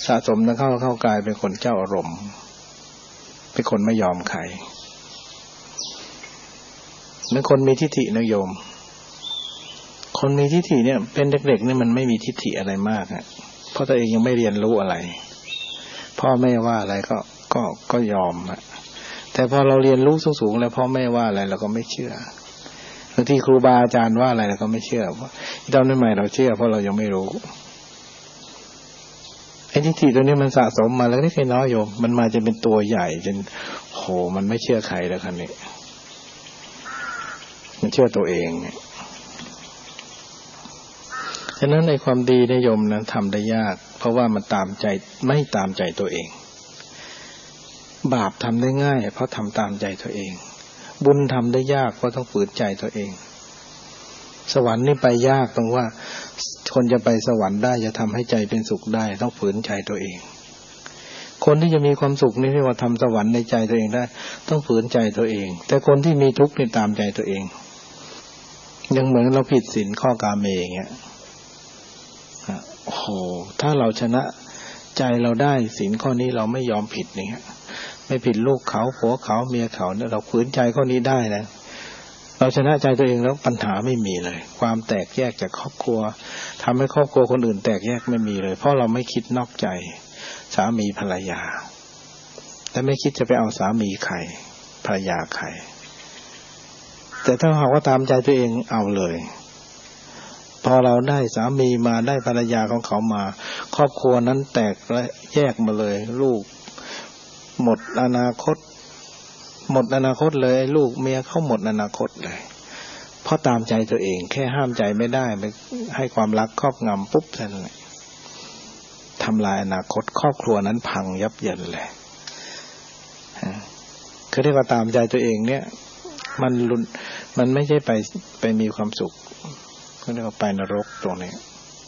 สะสมแล้วเข้ากลายเป็นคนเจ้าอารมณ์เป็นคนไม่ยอมใครเป็นคนมีทิฏฐินะโยมคนมีทิฏฐิเนี่ยเป็นเด็กๆเนี่ยมันไม่มีทิฏฐิอะไรมากอ่ะเพราะตัวเองยังไม่เรียนรู้อะไรพ่อแม่ว่าอะไรก็ยอมอ่ะแต่พอเราเรียนรู้สูงๆแล้วพ่อแม่ว่าอะไรเราก็ไม่เชื่อบางทีครูบาอาจารย์ว่าอะไรเราก็ไม่เชื่อเพราะตอนใหม่เราเชื่อเพราะเรายังไม่รู้ไอ้ทิฏฐิตัวนี้มันสะสมมาแล้วนี่แค่น้อยโยมมันมาจนเป็นตัวใหญ่จนโหมันไม่เชื่อใครแล้วคันนี้มันเชื่อตัวเองฉะนั้นในความดีนิยมนั้นทำได้ยากเพราะว่ามันตามใจไม่ตามใจตัวเองบาปทำได้ง่ายเพราะทำตามใจตัวเองบุญทำได้ยากเพราะต้องฝืนใจตัวเองสวรรค์นี่ไปยากตรงว่าคนจะไปสวรรค์ได้จะทำให้ใจเป็นสุขได้ต้องฝืนใจตัวเองคนที่จะมีความสุขนี่เรียกว่าทำสวรรค์ในใจตัวเองได้ต้องฝืนใจตัวเองแต่คนที่มีทุกข์นี่ตามใจตัวเองยังเหมือนเราผิดศีลข้อกาเมอย่างเงี้ยโอ้โหถ้าเราชนะใจเราได้ศีลข้อนี้เราไม่ยอมผิดอย่างเงี้ยไม่ผิดลูกเขาผัวเขาเมียเขาเนี่ยเราฝืนใจข้อนี้ได้นะเราชนะใจตัวเองแล้วปัญหาไม่มีเลยความแตกแยกจากครอบครัวทำให้ครอบครัวคนอื่นแตกแยกไม่มีเลยเพราะเราไม่คิดนอกใจสามีภรรยาและไม่คิดจะไปเอาสามีใครภรรยาใครแต่ถ้าหากว่าตามใจตัวเองเอาเลยพอเราได้สามีมาได้ภรรยาของเขามาครอบครัวนั้นแตกและแยกมาเลยลูกหมดอนาคตเลยลูกเมียเขาหมดอนาคตเลยเพราะตามใจตัวเองแค่ห้ามใจไม่ได้ไปให้ความรักครอบงำปุ๊บนั่นแหละทำลายอนาคตครอบครัวนั้นพังยับเยินเลยคือเรียกว่าตามใจตัวเองเนี่ยมันไม่ใช่ไปมีความสุขก็เรียกว่าไปนรกตรงนี้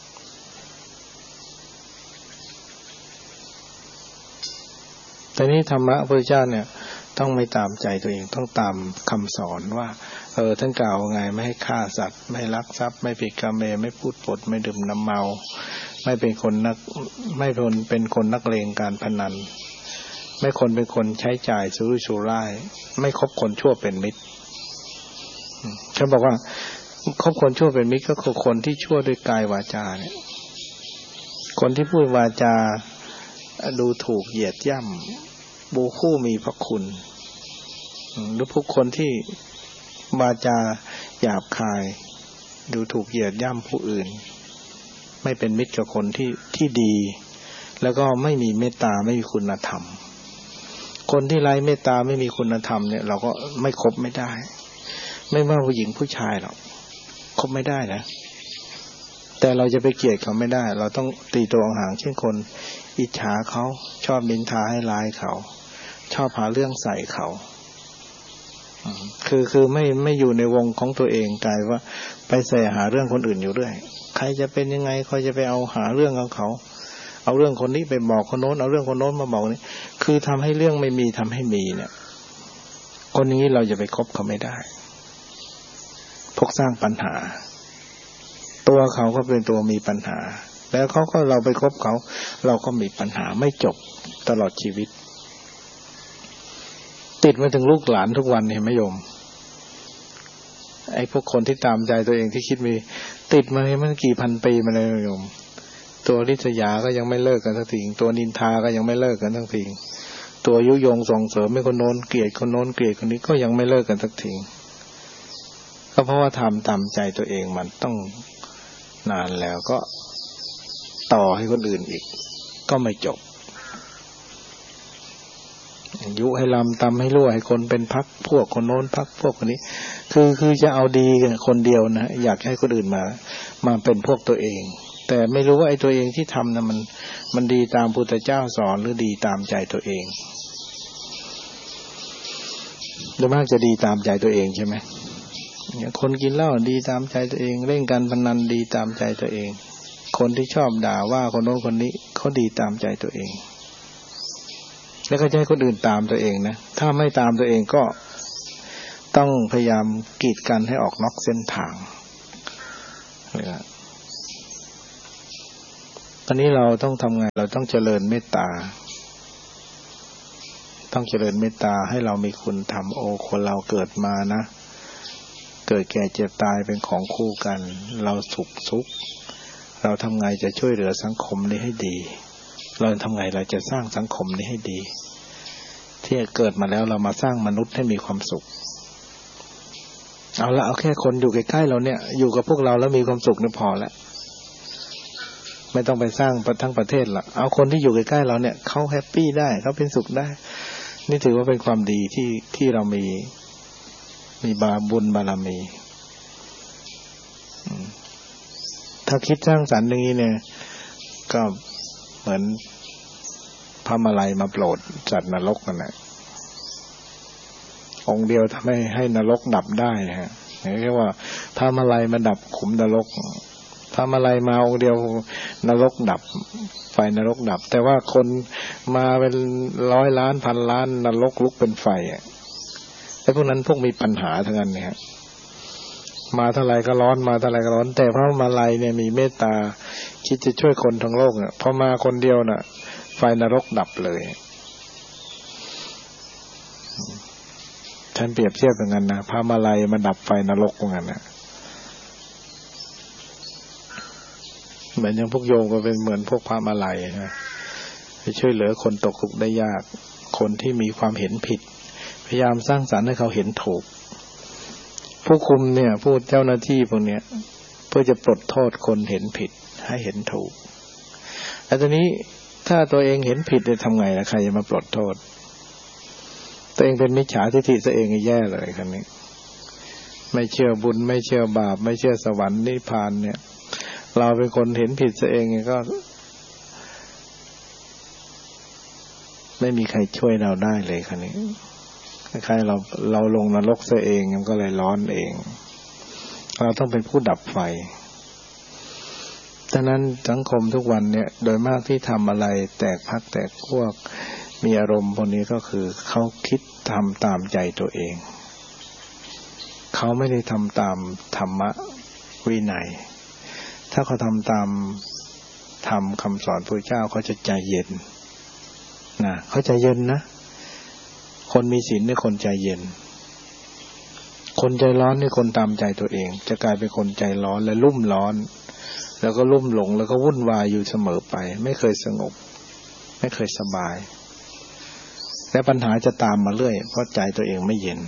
แต่นี้ธรรมะพระพุทธเจ้าเนี่ยต้องไม่ตามใจตัวเองต้องตามคำสอนว่าท่านกล่าวไงไม่ให้ฆ่าสัตว์ไม่ลักทรัพย์ไม่ผิดกาเมไม่พูดปดไม่ดื่มน้ำเมาไม่เป็นคนนักเลงการพนันไม่เป็นคนใช้จ่ายสุรุ่ยสุร่ายไม่คบคนชั่วเป็นมิตรเขาบอกว่าคบคนชั่วเป็นมิตรก็คือคนที่ชั่วด้วยกายวาจาเนี่ยคนที่พูดวาจาดูถูกเหยียดย่ำบูคู่มีพระคุณหรือพวกคนที่วาจาหยาบคายดูถูกเหยียดย่ำผู้อื่นไม่เป็นมิตรกับคนที่ดีแล้วก็ไม่มีเมตตาไม่มีคุณธรรมคนที่ไร้เมตตาไม่มีคุณธรรมเนี่ยเราก็ไม่คบไม่ได้ไม่ว่าผู้หญิงผู้ชายหรอกคบไม่ได้นะแต่เราจะไปเกลียดเขาไม่ได้เราต้องตีตัวห่างเช่นคนอิจฉาเขาชอบนินทาให้ร้ายเขาชอบหาเรื่องใส่เขาคือไม่อยู่ในวงของตัวเองกลายว่าไปใส่หาเรื่องคนอื่นอยู่เรื่อยใครจะเป็นยังไงใครจะไปเอาหาเรื่องของเขาเอาเรื่องคนนี้ไปบอกคนโน้นเอาเรื่องคนโน้นมาบอกนี่คือทำให้เรื่องไม่มีทำให้มีเนี่ยคนนี้เราจะไปคบเขาไม่ได้พวกสร้างปัญหาตัวเขาก็เป็นตัวมีปัญหาแล้วเราไปคบเขาเราก็มีปัญหาไม่จบตลอดชีวิตติดมาถึงลูกหลานทุกวันเห็นไหมโยมไอ้พวกคนที่ตามใจตัวเองที่คิดมีติดมาให้มันกี่พันปีมาเลยโยมตัวริษยาก็ยังไม่เลิกกันสักทีตัวนินทาก็ยังไม่เลิกกันสักทีตัวยุยงส่งเสริมให้คนโน้นเกลียดคนโน้นเกลียดคนนี้ก็ยังไม่เลิกกันสักทีก็เพราะว่าทำตามใจตัวเองมันต้องนานแล้วก็ต่อให้คนอื่นอีกก็ไม่จบยุให้ลำตำให้รั่วให้คนเป็นพักพวกคนโน้นพักพวกคนนี้คือจะเอาดีกันคนเดียวนะอยากให้คนอื่นมาเป็นพวกตัวเองแต่ไม่รู้ว่าไอ้ตัวเองที่ทำนะมันดีตามพุทธเจ้าสอนหรือดีตามใจตัวเองโดยมากจะดีตามใจตัวเองใช่ไหมคนกินเหล้าดีตามใจตัวเองเล่นการพนันดีตามใจตัวเองคนที่ชอบด่าว่าคนโน้นคนนี้เขาดีตามใจตัวเองแล้วก็จะให้คนอื่นตามตัวเองนะถ้าไม่ตามตัวเองก็ต้องพยายามกีดกันให้ออกนอกเส้นทางตอนนี้เราต้องทำไงเราต้องเจริญเมตตาต้องเจริญเมตตาให้เรามีคุณธรรมโอ้คนเราเกิดมานะเกิดแก่เจ็บตายเป็นของคู่กันเราสุขเราทำไงจะช่วยเหลือสังคมนี้ให้ดีเราทำไงเราจะสร้างสังคมนี้ให้ดีที่เกิดมาแล้วเรามาสร้างมนุษย์ให้มีความสุขเอาแค่คนอยู่ใกล้ๆเราเนี่ยอยู่กับพวกเราแล้วมีความสุขนี่พอแล้วไม่ต้องไปสร้างทั้งประเทศละเอาคนที่อยู่ใกล้ๆเราเนี่ยเขาแฮปปี้ได้เขาเป็นสุขได้นี่ถือว่าเป็นความดีที่เรามีบุญบารมีถ้าคิดสร้างสรรค์อย่างนี้เนี่ยก็เหมือนพระมาลัยมาโปรดสัตว์นรกนั่นแหละองค์เดียวทำให้นรกดับได้ฮะเรียกว่าพระมาลัยมาดับขุมนรกพระมาลัยมาองค์เดียวนรกดับไฟนรกดับแต่ว่าคนมาเป็นร้อยล้านพันล้านนรกลุกเป็นไฟไอ้พวกนั้นพวกมีปัญหาทั้งนั้นเนี่ยมาเท่าไรก็ร้อนมาเท่าไรก็ร้อนแต่พระมาลัยเนี่ยมีเมตตาคิดจะช่วยคนทั้งโลกเนี่ยพอมาคนเดียวน่ะไฟนรกดับเลยท่านเปรียบเทียบอย่างนั้นนะพระมาลัยมาดับไฟนรกอย่างนั้นนะเหมือนอย่างพวกโยมก็เป็นเหมือนพวกพระมาลัยนะไปช่วยเหลือคนตกทุกข์ได้ยากคนที่มีความเห็นผิดพยายามสร้างสรรค์ให้เขาเห็นถูกผู้คุมเนี่ยผู้เจ้าหน้าที่พวกเนี้ยเพื่อจะปลดโทษคนเห็นผิดให้เห็นถูกแล้วตอนนี้ถ้าตัวเองเห็นผิดจะทำไงล่ะใครจะมาปลดโทษตัวเองเป็นมิจฉาทิฏฐิตัวเองแย่เลยครั้นี้ไม่เชื่อบุญไม่เชื่อบาปไม่เชื่อสวรรค์นิพพานเนี่ยเราเป็นคนเห็นผิดตัวเองก็ไม่มีใครช่วยเราได้เลยครั้นี้ใครเราลงนรกซะเองมันก็เลยร้อนเองเราต้องเป็นผู้ดับไฟฉะนั้นสังคมทุกวันเนี่ยโดยมากที่ทำอะไรแตกพรรคแตกพวกมีอารมณ์พวกนี้ก็คือเขาคิดทำตามใจตัวเองเขาไม่ได้ทำตามธรรมะวินัยถ้าเขาทำตามธรรมคำสอนพระเจ้าเขาจะใจเย็นนะเขาใจเย็นนะคนมีศีลนี่คนใจเย็นคนใจร้อนนี่คนตามใจตัวเองจะกลายเป็นคนใจร้อนและลุ่มร้อนแล้วก็ลุ่มหลงแล้วก็วุ่นวายอยู่เสมอไปไม่เคยสงบไม่เคยสบายและปัญหาจะตามมาเรื่อยเพราะใจตัวเองไม่เย็น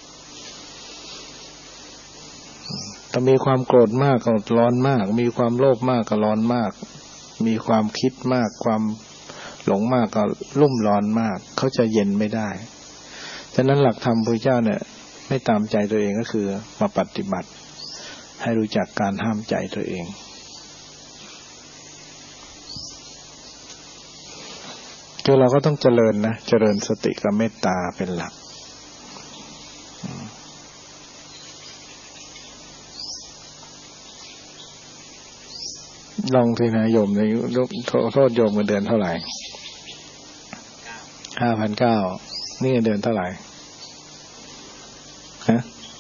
ถ้ามีความโกรธมากก็ร้อนมากมีความโลภมากก็ร้อนมากมีความคิดมากความหลงมากก็ลุ่มร้อนมากเขาจะเย็นไม่ได้ฉะนั้นหลักธรรมพระเจ้าเนี่ยไม่ตามใจตัวเองก็คือมาปฏิบัติให้รู้จักการห้ามใจตัวเองคือเราก็ต้องเจริญนะเจริญสติกับเมตตาเป็นหลักลองทีนะโยมในโทษโยมเงินเดือนเท่าไหร่ 5,900 นี่เงินเดือนเท่าไหร่ฮะ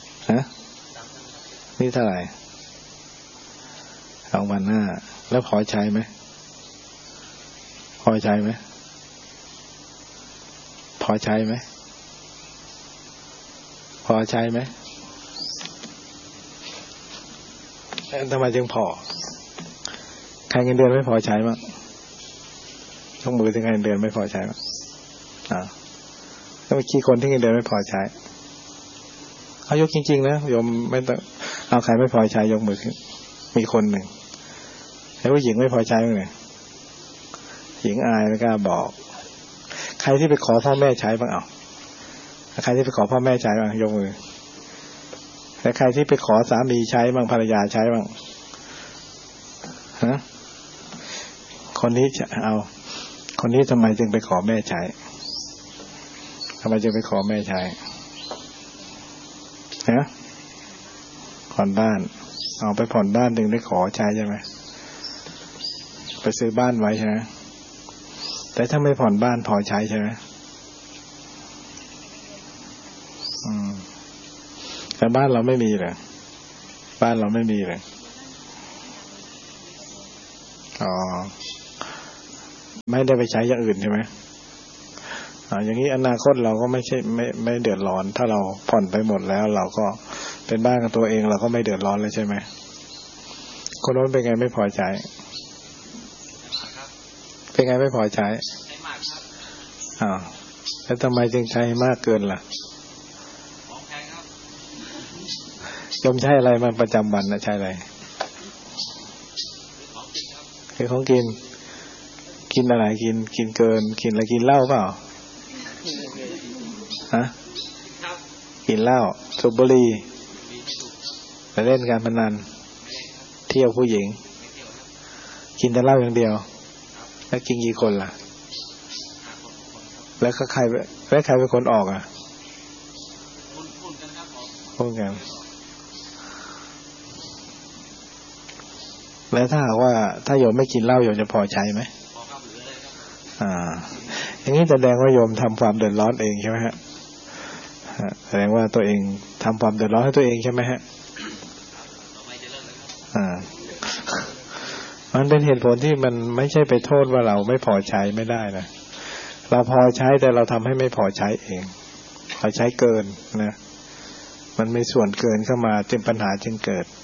นี่เท่าไหร่ 2,500 แล้วพอใช้ไหมพอใช้ไหมพอใช้ไหมพอใช้ไหมทำไมจึงพอใครเงินเดือนไม่พอใช้บ้างยกมือถึงใครเงินเดือนไม่พอใช้บ้างต้องมีคนที่เงินเดือนไม่พอใช้เอายกจริงๆนะโยมไม่ต้องเอาใครไม่พอใช้ยกมือขึ้นมีคนหนึ่งแล้วผู้หญิงไม่พอใช้มั้งเนี่ยหญิงอายไม่กล้าบอกใครที่ไปขอพ่อแม่ใช้บ้างเอาใครที่ไปขอพ่อแม่ใช้บ้างยกมือแล้วใครที่ไปขอสามีใช้บ้างภรรยาใช้บ้างฮะคนนี้จะเอาคนนี้ทำไมจึงไปขอแม่ใช้ทำไมจึงไปขอแม่ใช้ฮะผ่อนบ้านเอาไปผ่อนบ้านถึงได้ขอใช้ใช่ไหมไปซื้อบ้านไว้ใช่ไหมแต่ถ้าไม่ผ่อนบ้านพอใช้ใช่ไหมแต่บ้านเราไม่มีเลยบ้านเราไม่มีเลยอ๋อไม่ได้ไปใช้อย่างอื่นใช่ไหมอย่างนี้อนาคตเราก็ไม่ใช่ไม่เดือดร้อนถ้าเราผ่อนไปหมดแล้วเราก็เป็นบ้านกับตัวเองเราก็ไม่เดือดร้อนเลยใช่ไหมคนโน้นเป็นไงไม่พอใจเป็นไงไม่พอใจแล้วทำไมจึงใช้มากเกินล่ะยมใช้อะไรมันประจำวันนะใช้อะไรคือของกินอะไรกินเกินกินอะไรกินเหล้าเปล่าฮะกินเหล้าสูบบุหรี่ไปเล่นการพนันเที่ยวผู้หญิงกินแต่เหล้าอย่างเดียวแล้วกินกี่คนล่ะแล้วใครเป็นคนออกอ่ะพูดกันแล้วถ้าหากว่าถ้าโยมไม่กินเหล้าโยมจะพอใจไหมอย่างนี้แสดงว่าโยมทำความเดือดร้อนเองใช่ไหมฮะแสดงว่าตัวเองทำความเดือดร้อนให้ตัวเองใช่ไหมฮะมันเป็นเหตุผลที่มันไม่ใช่ไปโทษว่าเราไม่พอใช้ไม่ได้นะเราพอใช้แต่เราทำให้ไม่พอใช้เองเราใช้เกินนะมันมีส่วนเกินเข้ามาจึงปัญหาจึงเกิด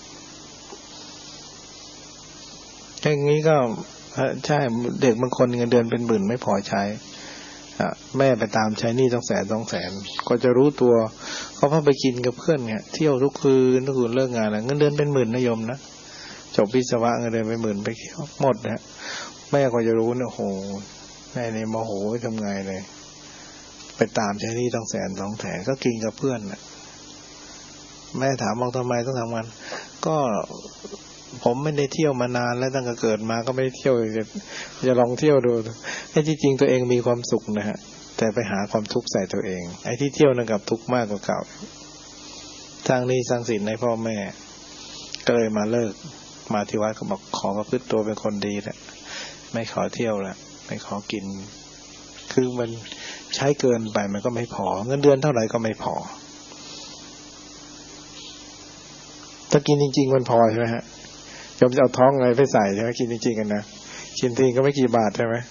อย่างนี้ก็ใช่เด็กบางคนเงินเดือนเป็นหมื่นไม่พอใช้แม่ไปตามใช้หนี้ต้องแสนก็จะรู้ตัวเขาพาไปกินกับเพื่อนเนี่ยเที่ยวทุกคืนเลิกงานแล้วเงินเดือนเป็นหมื่นนะโยมนะจบวิศวะเงินเดือนเป็นหมื่นไปเที่ยวหมดนะแม่ก็จะรู้เนี่ยโหแม่เนี่ยโมโหทำไงเลยไปตามใช้หนี้ต้องแสนก็กินกับเพื่อนน่ะแม่ถามบอกทำไมต้องทำงานก็ผมไม่ได้เที่ยวมานานแล้วตั้งแต่เกิดมาก็ไม่ได้เที่ยวจะลองเที่ยวดูไอ้ที่จริงตัวเองมีความสุขนะฮะแต่ไปหาความทุกข์ใส่ตัวเองไอ้ที่เที่ยวนั่นกับทุกข์มากกว่าเก่าสร้างหนี้สร้างสินให้พ่อแม่ก็เลยมาเลิกมาที่วัดก็บอกขอประพฤติตัวเป็นคนดีแหละไม่ขอเที่ยวแล้วไม่ขอกินคือมันใช้เกินไปมันก็ไม่พอเงินเดือนเท่าไหร่ก็ไม่พอถ้ากินจริงๆมันพอใช่ไหมฮะโยมจะเอาท้องอะไรไปใส่ใช่ไหมกินจริงๆกันนะกินทีก็ไม่กี่บาทใช่ไหม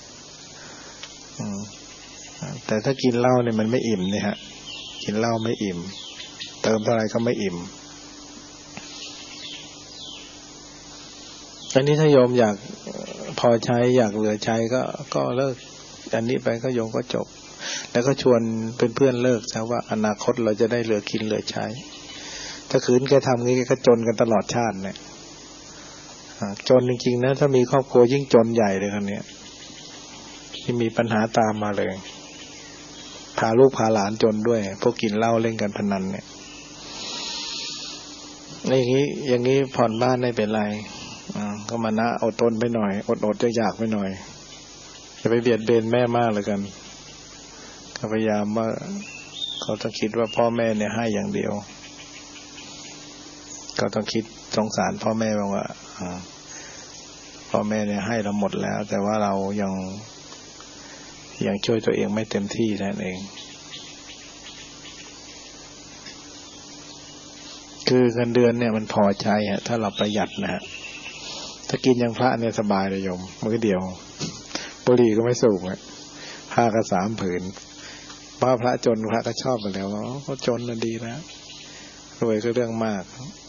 แต่ถ้ากินเหล้าเนี่ยมันไม่อิ่มเนี่ยฮะกินเหล้าไม่อิ่มเติมเท่าไหร่ก็ไม่อิ่มอันนี้ถ้าโยมอยากพอใช้อยากเหลือใช้ก็เลิกอันนี้ไปก็โยมก็จบแล้วก็ชวนเพื่อนๆเลิกซะว่าอนาคตเราจะได้เหลือกินเหลือใช้ถ้าขืนแกทำงี้แกก็จนกันตลอดชาติเนี่ยจนจริงๆนะถ้ามีครอบครัวยิ่งจนใหญ่เลยคนนี้ที่มีปัญหาตามมาเลยพาลูกพาหลานจนด้วยพวกกินเหล้าเล่นกันพนันเนี่ยอย่างนี้ผ่อนบ้านไม่เป็นไรก็มานะอดทนไปหน่อยอดจะอยากไปหน่อยอย่าไปเบียดเบียนแม่มากเลยกันก็พยายามว่าเขาต้องคิดว่าพ่อแม่เนี่ยให้อย่างเดียวก็ต้องคิดสงสารพ่อแม่บ้างว่าพ่อแม่เนี่ยให้เราหมดแล้วแต่ว่าเรายังช่วยตัวเองไม่เต็มที่นั่นเองคือเงินเดือนเนี่ยมันพอใช้ฮะถ้าเราประหยัดนะฮะถ้ากินอย่างพระเนี่ยสบายเลยโยมมื้อเดียวบุหรี่ก็ไม่สูบฮะผ้าก็3 ผืนพระจนพระก็ชอบไปแล้วเขาจนน่ะดีนะรวยก็เรื่องมาก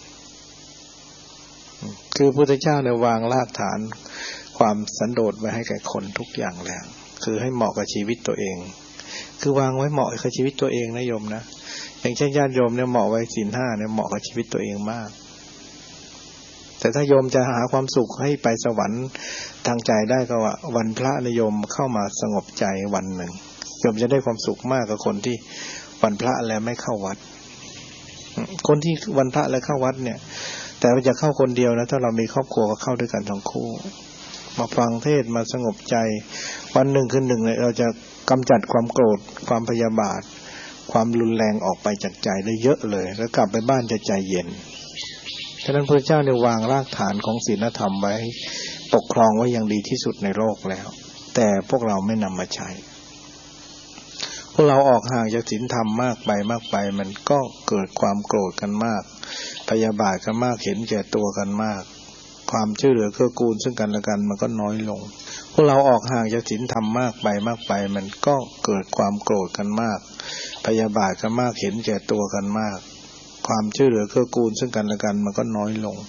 คือพระพุทธเจ้าเนี่ยวางรากฐานความสันโดษไว้ให้แก่คนทุกอย่างแล้วคือให้เหมาะกับชีวิตตัวเองคือวางไว้เหมาะกับชีวิตตัวเองนะโยมนะอย่างเช่นญาติโยมเนี่ยเหมาะไว้ศีล 5เนี่ยเหมาะกับชีวิตตัวเองมากแต่ถ้าโยมจะหาความสุขให้ไปสวรรค์ทางใจได้ก็ว่าวันพระโยมเข้ามาสงบใจวันหนึ่งโยมจะได้ความสุขมากกว่าคนที่วันพระแล้วไม่เข้าวัดคนที่วันพระแล้วเข้าวัดเนี่ยแต่ว่าจะเข้าคนเดียวนะถ้าเรามีครอบครัวก็เข้าด้วยกันทั้งคู่มาฟังเทศมาสงบใจวันหนึ่งคืนหนึ่งเนี่ยเราจะกำจัดความโกรธความพยาบาทความรุนแรงออกไปจากใจได้เยอะเลยแล้วกลับไปบ้านจะใจเย็นฉะนั้นพระเจ้าเนี่ยวางรากฐานของศีลธรรมไว้ปกครองไว้อย่างดีที่สุดในโลกแล้วแต่พวกเราไม่นำมาใช้พวกเราออกห่างจากศีลธรรมมากไปมันก็เกิดความโกรธกันมากพยาบาทกันมากเห็นแก่ตัวกันมากความช่วยเหลือเกื้อกูลซึ่งกันและกันมันก็น้อยลงพวกเราออกห่างจากศีลธรรมมากไปมันก็เกิดความโกรธกันมากพยาบาทกันมากเห็นแก่ตัวกันมากความช่วยเหลือเกื้อกูลซึ่งกันและกันมันก็น้อยลง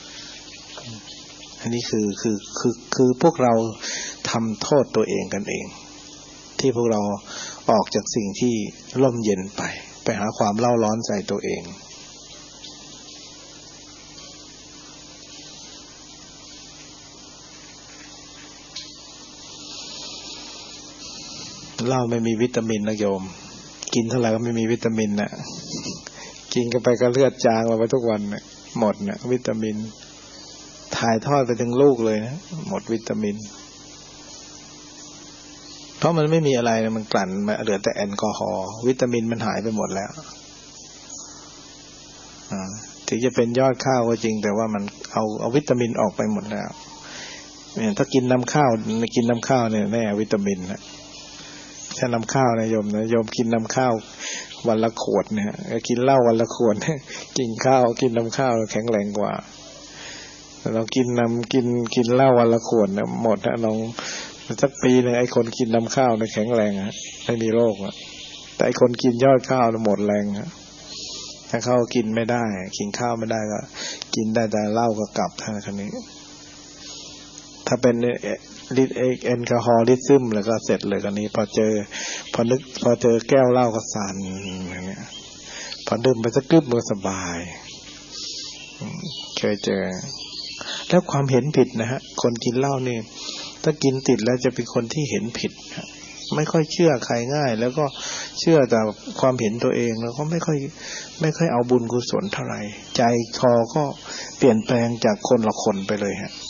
อันนี้คือพวกเราทำโทษตัวเองกันเองที่พวกเราออกจากสิ่งที่ร่มเย็นไปหาความเล่าร้อนใส่ตัวเองเหล้าไม่มีวิตามินนะโยมกินเท่าไหร่ก็ไม่มีวิตามินน่ะกินกันไปก็เลือดจางไปทุกวันน่ะหมดน่ะวิตามินถ่ายทอดไปถึงลูกเลยนะหมดวิตามินเพราะมันไม่มีอะไรนะมันกลั่นมาเหลือแต่แอลกอฮอล์วิตามินมันหายไปหมดแล้วถึงจะเป็นยอดข้าวก็จริงแต่ว่ามันเอาวิตามินออกไปหมดแล้วเนี่ยถ้ากินน้ำข้าวเนี่ยแน่วิตามินนะถ้าน้ำข้าวนะโยมกินน้ำข้าววันละขวดเนี่ยกินเหล้าวันละขวดกินข้าวกินน้ำข้าวแข็งแรงกว่าเรากินเหล้าวันละขวดเนี่ยหมดนะลองสักปีนึงไอ้คนกินน้ำข้าวเนี่ยแข็งแรงฮะไม่มีโรคอ่ะแต่ไอ้คนกินยอดข้าวเนี่ยหมดแรงฮะถ้าข้าวกินไม่ได้กินข้าวไม่ได้ก็กินได้แต่เหล้าก็กลับท่าคันนี้ถ้าเป็นลิตรแอลกอฮอล์ลิตรซึมแล้วก็เสร็จเลยกันนี้พอเจอแก้วเหล้าก็สั่นอย่างเงี้ยพอดื่มไปสักกึ๊บมันสบายเคยเจอแล้วความเห็นผิดนะฮะคนกินเหล้านี่ถ้ากินติดแล้วจะเป็นคนที่เห็นผิดไม่ค่อยเชื่อใครง่ายแล้วก็เชื่อแต่ความเห็นตัวเองแล้วก็ไม่ค่อยเอาบุญกุศลเท่าไหร่ใจคอก็เปลี่ยนแปลงจากคนละคนไปเลยฮะ